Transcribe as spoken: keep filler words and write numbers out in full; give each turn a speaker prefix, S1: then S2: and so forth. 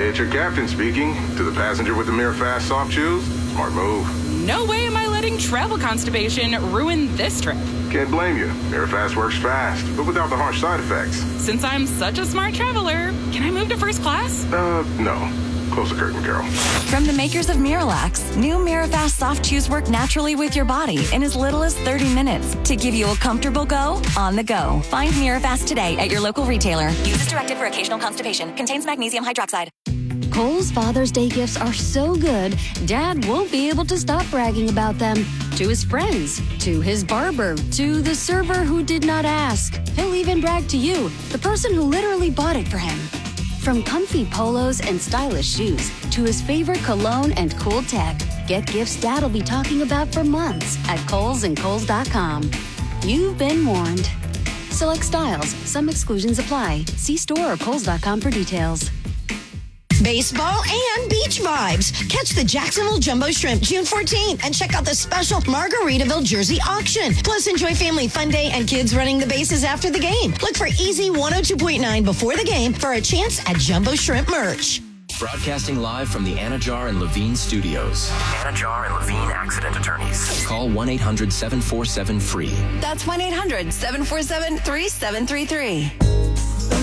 S1: It's your captain speaking. To the passenger with the Mirror Fast soft chews, smart move.
S2: No way am I letting travel constipation ruin this trip.
S1: Can't blame you. Mirror Fast works fast, but without the harsh side effects.
S2: Since I'm such a smart traveler, can I move to first class?
S1: Uh, no. Close the curtain, Carol.
S3: From the makers of Miralax, new Mirafast soft chews work naturally with your body in as little as thirty minutes to give you a comfortable go on the go. Find Mirafast today at your local retailer. Use as directed for occasional constipation. Contains magnesium hydroxide.
S4: Kohl's Father's Day gifts are so good, Dad won't be able to stop bragging about them. To his friends, to his barber, to the server who did not ask. He'll even brag to you, the person who literally bought it for him. From comfy polos and stylish shoes to his favorite cologne and cool tech, get gifts Dad'll be talking about for months at Kohl's and Kohl's dot com. You've been warned. Select styles. Some exclusions apply. See store or Kohl's dot com for details.
S5: Baseball and beach vibes. Catch the Jacksonville Jumbo Shrimp June fourteenth and check out the special Margaritaville Jersey auction. Plus, enjoy family fun day and kids running the bases after the game. Look for Easy one oh two point nine before the game for a chance at Jumbo Shrimp merch.
S6: Broadcasting live from the Anajar and Levine studios.
S7: Anajar and Levine Accident Attorneys.
S6: Call one eight hundred seven four seven free.
S8: That's one eight hundred seven four seven three seven three three.